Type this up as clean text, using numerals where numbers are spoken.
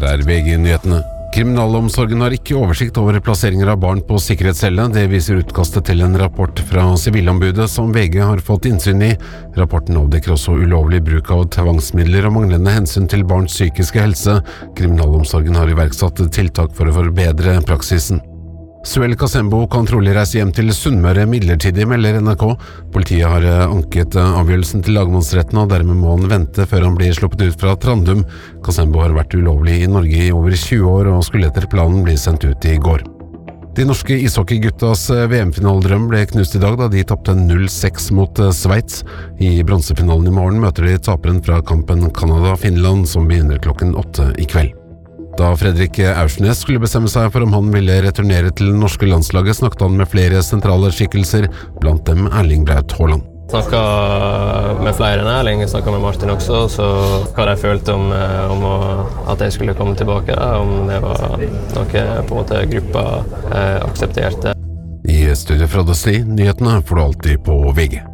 Her VG-nyhetene. Kriminalomsorgen har ikke oversikt over plasseringer av barn på sikkerhetscelle. Det viser utkastet til en rapport fra Sivilombudet som VG har fått innsyn i. Rapporten avdekker også ulovlig bruk av tvangsmidler og manglende hensyn til barns psykiske helse. Kriminalomsorgen har iverksatt tiltak for å forbedre praksisen. Suel Kasembo kan trolig reise hjem til Sunnmøre midlertidig, melder NRK. Politiet har anket avgjørelsen til lagmannsretten, og dermed må han vente før han blir sluppet ut fra Trandum. Kasembo har vært ulovlig i Norge i over 20 år, og skulle etter planen bli sendt ut i går. De norske ishockeyguttas VM-finaledrøm ble knust i dag da de tappte 0-6 mot Sveits. I bronsefinalen i morgen møter de taperen fra kampen Canada-Finland, som begynner klokken 8 i kveld. Da Fredrik Aursnes skulle bestemme seg for om han ville returnere til det norske landslaget, snakket han med flere sentrale skikkelser, blant dem Erling Braut Haaland. Snakket med flere enn Erling, snakket med Martin også, så hva de følte om at jeg skulle komme tilbake, om det var noe på en måte gruppa aksepterte. I studiet fra Døsti, nyhetene får du alltid på VG.